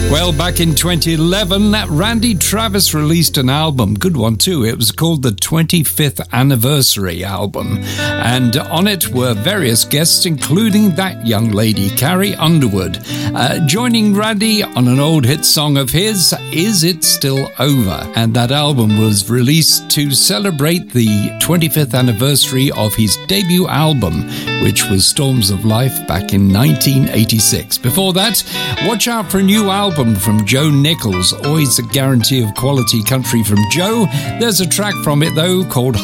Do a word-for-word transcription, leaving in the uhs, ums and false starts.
Well, back in twenty eleven, Randy Travis released an album, good one too. It was called the twenty-fifth Anniversary Album. And on it were various guests, including that young lady, Carrie Underwood. Uh, joining Randy on an old hit song of his, Is It Still Over? And that album was released to celebrate the twenty-fifth anniversary of his debut album, which was Storms of Life back in nineteen eighty-six. Before that, watch out for a new album from Joe Nichols, always a guarantee of quality country from Joe. There's a track from it, though, called